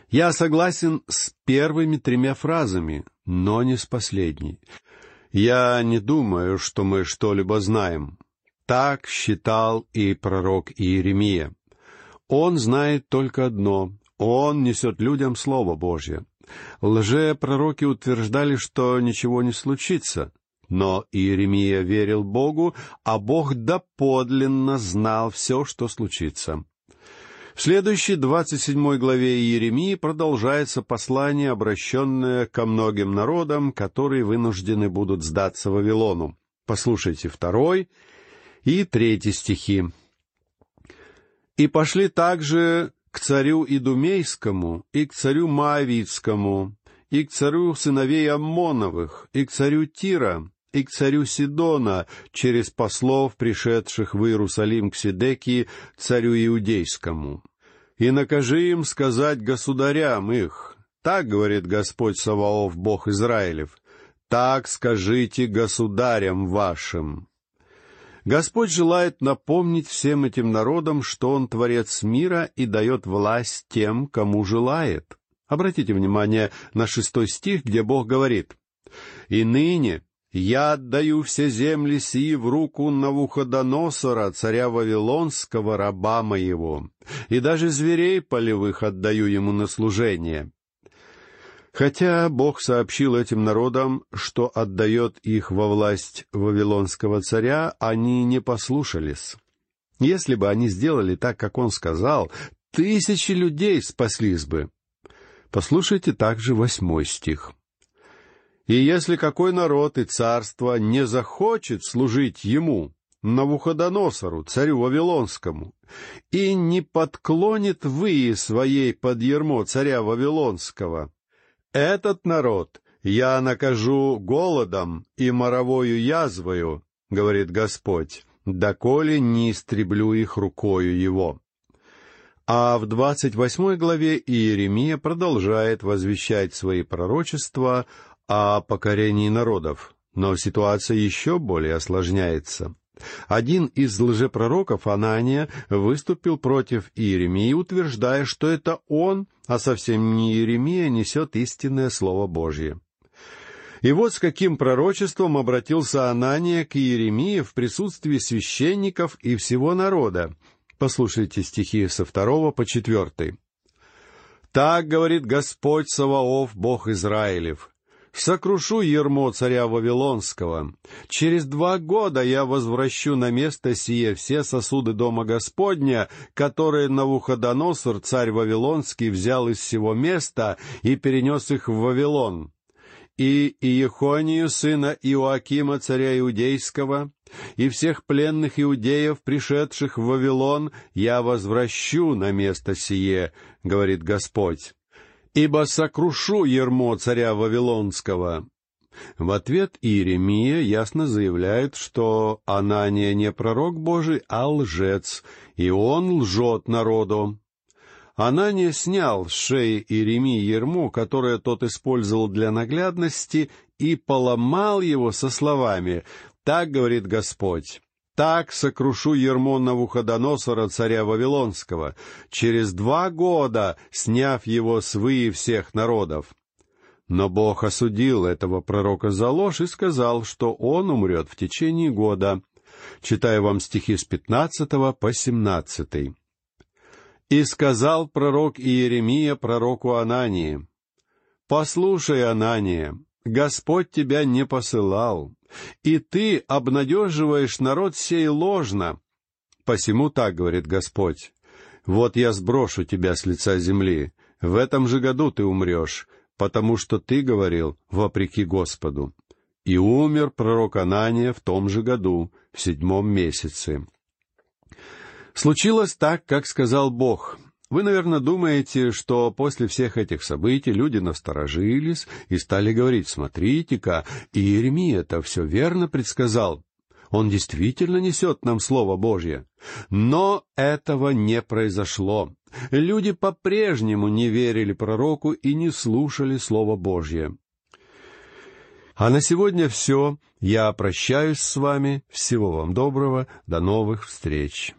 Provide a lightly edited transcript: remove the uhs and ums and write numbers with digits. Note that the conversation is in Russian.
Я согласен с первыми тремя фразами, но не с последней. Я не думаю, что мы что-либо знаем. Так считал и пророк Иеремия. Он знает только одно — он несет людям Слово Божье. Лжепророки утверждали, что ничего не случится. Но Иеремия верил Богу, а Бог доподлинно знал все, что случится. В следующей 27 главе Иеремии продолжается послание, обращенное ко многим народам, которые вынуждены будут сдаться Вавилону. Послушайте 2 и 3 стихи. «И пошли также к царю Идумейскому, и к царю Моавитскому, и к царю сыновей Аммоновых, и к царю Тира, и к царю Сидона, через послов, пришедших в Иерусалим к Седекии, царю Иудейскому. И накажи им сказать государям их, так говорит Господь Саваоф, Бог Израилев, так скажите государям вашим». Господь желает напомнить всем этим народам, что Он Творец мира и дает власть тем, кому желает. Обратите внимание на 6 стих, где Бог говорит: «И ныне я отдаю все земли сии в руку Навуходоносора, царя Вавилонского, раба моего, и даже зверей полевых отдаю ему на служение». Хотя Бог сообщил этим народам, что отдает их во власть вавилонского царя, они не послушались. Если бы они сделали так, как Он сказал, 1000 людей спаслись бы. Послушайте также 8 стих. «И если какой народ и царство не захочет служить ему, Навуходоносору, царю Вавилонскому, и не подклонит выи своей под ярмо царя Вавилонского, этот народ я накажу голодом и моровою язвою, говорит Господь, доколе не истреблю их рукою его». А в 28 главе Иеремия продолжает возвещать свои пророчества о покорении народов, но ситуация еще более осложняется. Один из лжепророков, Анания, выступил против Иеремии, утверждая, что это он, а совсем не Иеремия, несет истинное Слово Божье. И вот с каким пророчеством обратился Анания к Иеремии в присутствии священников и всего народа. Послушайте стихи со 2 по 4. «Так говорит Господь Саваоф, Бог Израилев: сокрушу ярмо царя Вавилонского. Через 2 года я возвращу на место сие все сосуды дома Господня, которые Навуходоносор, царь Вавилонский, взял из сего места и перенес их в Вавилон. И Иехонию, сына Иоакима, царя Иудейского, и всех пленных иудеев, пришедших в Вавилон, я возвращу на место сие, говорит Господь. Ибо сокрушу ярмо царя Вавилонского». В ответ Иеремия ясно заявляет, что Анания не пророк Божий, а лжец, и он лжет народу. Анания снял с шеи Иеремии ярмо, которое тот использовал для наглядности, и поломал его со словами: «Так говорит Господь, так сокрушу ярмо Навуходоносора, царя Вавилонского, через 2 года, сняв его с выи всех народов». Но Бог осудил этого пророка за ложь и сказал, что он умрет в течение года. Читаю вам стихи с 15 по 17. «И сказал пророк Иеремия пророку Анании: послушай, Анания, Господь тебя не посылал, и ты обнадеживаешь народ сей ложно. Посему так говорит Господь: вот я сброшу тебя с лица земли, в этом же году ты умрешь, потому что ты говорил вопреки Господу». И умер пророк Анания в том же году, в 7 месяце. Случилось так, как сказал Бог. Вы, наверное, думаете, что после всех этих событий люди насторожились и стали говорить: смотрите-ка, Иеремия-то все верно предсказал. Он действительно несет нам Слово Божье. Но этого не произошло. Люди по-прежнему не верили пророку и не слушали Слово Божье. А на сегодня все. Я прощаюсь с вами. Всего вам доброго. До новых встреч.